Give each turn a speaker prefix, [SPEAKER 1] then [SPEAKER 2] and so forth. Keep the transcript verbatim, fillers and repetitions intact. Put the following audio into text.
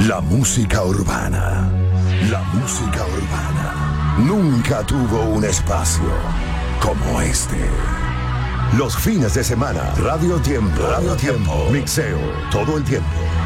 [SPEAKER 1] La música urbana. La música urbana nunca tuvo un espacio como este. Los fines de semana, Radio Tiempo, Radio Tiempo, mixeo todo el tiempo.